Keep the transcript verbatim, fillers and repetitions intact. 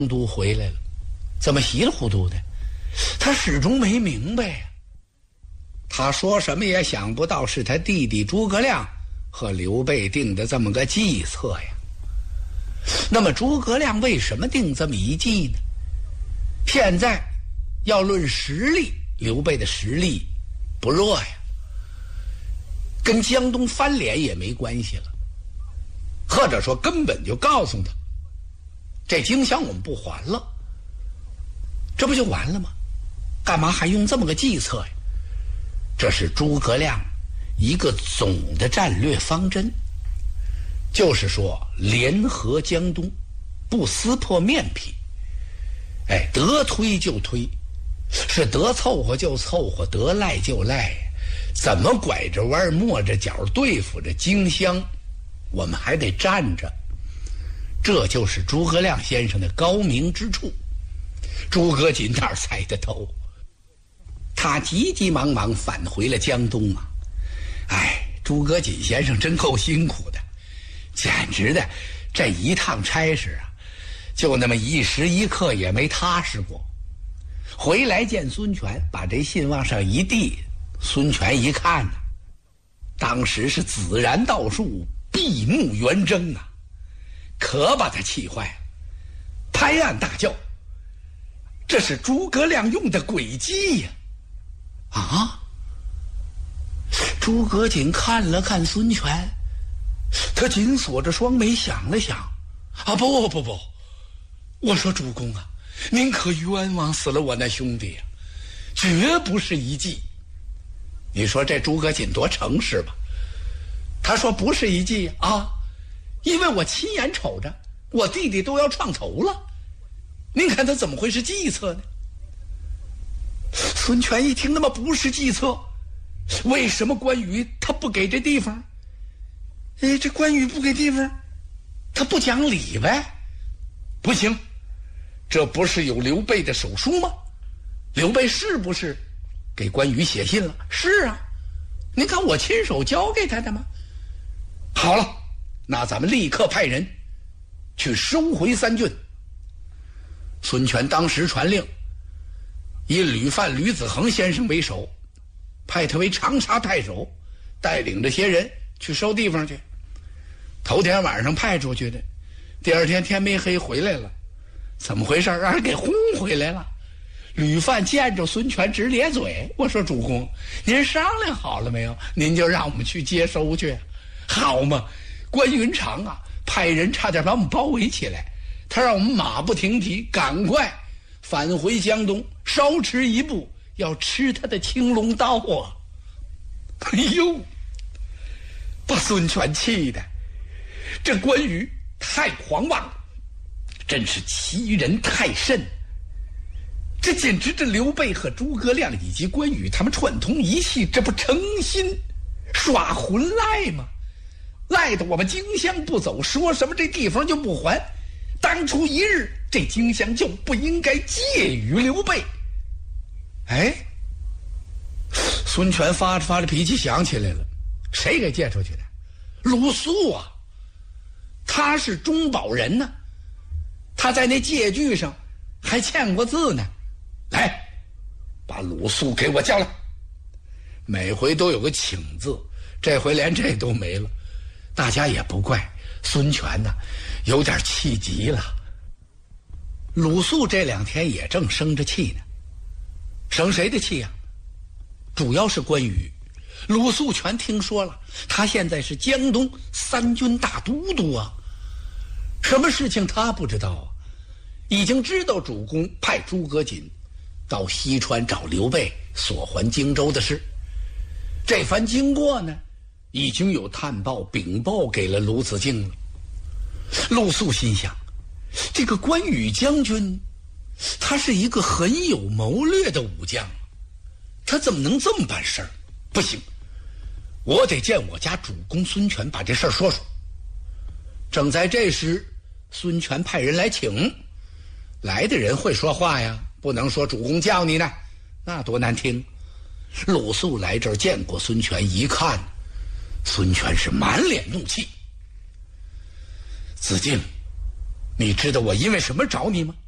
都回来了，怎么稀里糊涂的？他始终没明白呀。他说什么也想不到，是他弟弟诸葛亮和刘备定的这么个计策呀。那么诸葛亮为什么定这么一计呢？现在要论实力，刘备的实力不弱呀，跟江东翻脸也没关系了，或者说根本就告诉他，这荆襄我们不还了，这不就完了吗？干嘛还用这么个计策呀？这是诸葛亮一个总的战略方针，就是说联合江东，不撕破面皮，哎，得推就推，是得凑合就凑合，得赖就赖，怎么拐着弯抹着角对付着荆襄，我们还得站着。这就是诸葛亮先生的高明之处。诸葛瑾哪儿猜得透？他急急忙忙返回了江东啊！哎，诸葛瑾先生真够辛苦的，简直的，这一趟差事啊，就那么一时一刻也没踏实过。回来见孙权，把这信往上一递，孙权一看呢、啊，当时是紫然倒数，闭目圆睁啊，可把他气坏了，拍案大叫：“这是诸葛亮用的诡计呀！”啊！诸葛瑾看了看孙权，他紧锁着双眉想了想，啊，不不不，我说主公啊，您可冤枉死了我那兄弟呀、啊，绝不是一计。你说这诸葛瑾多诚实吧？他说不是一计啊，因为我亲眼瞅着我弟弟都要创头了，您看他怎么会是计策呢？孙权一听，那么不是计策，为什么关羽他不给这地方？哎，这关羽不给地方，他不讲理呗？不行，这不是有刘备的手书吗？刘备是不是给关羽写信了？是啊，您看我亲手交给他的吗？好了，那咱们立刻派人去收回三郡。孙权当时传令，以吕范吕子恒先生为首，派他为长沙太守，带领这些人去收地方去。头天晚上派出去的，第二天天没黑回来了，怎么回事？让人给轰回来了。吕范见着孙权直咧嘴，我说主公，您商量好了没有？您就让我们去接收去，好嘛？关云长啊，派人差点把我们包围起来，他让我们马不停蹄，赶快返回江东，稍迟一步要吃他的青龙刀啊！哎呦，把孙权气的，这关羽太狂妄了，真是欺人太甚。这简直这刘备和诸葛亮以及关羽他们串通一气，这不诚心耍混赖吗？赖得我们荆襄不走，说什么这地方就不还，当初一日这荆襄就不应该借予刘备。哎，孙权发着发着脾气想起来了，谁给借出去的？鲁肃啊，他是中保人呢、啊，他在那借据上还签过字呢。来，把鲁肃给我叫来。每回都有个请字，这回连这都没了。大家也不怪孙权呢，有点气急了。鲁肃这两天也正生着气呢，生谁的气呀、啊？主要是关羽。鲁肃全听说了，他现在是江东三军大都督啊，什么事情他不知道啊？已经知道主公派诸葛瑾到西川找刘备索还荆州的事。这番经过呢，已经有探报禀报给了鲁子敬了。鲁肃心想，这个关羽将军他是一个很有谋略的武将，他怎么能这么办事儿？不行，我得见我家主公孙权，把这事儿说说。正在这时，孙权派人来请，来的人会说话呀，不能说主公叫你呢，那多难听。鲁肃来这儿见过孙权，一看孙权是满脸怒气。子敬，你知道我因为什么找你吗？